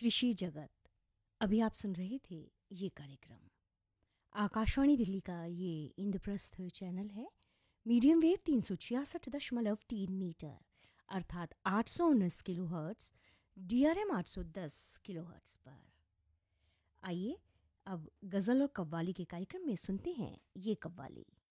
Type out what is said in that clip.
कृषि जगत। अभी आप सुन रहे थे ये कार्यक्रम आकाशवाणी दिल्ली का ये इंद्रप्रस्थ चैनल है। मीडियम वेव 366.3 मीटर अर्थात 819 kilo hertz, DRM 810 kilo hertz पर। आइए अब गज़ल और कव्वाली के कार्यक्रम में सुनते हैं ये कव्वाली।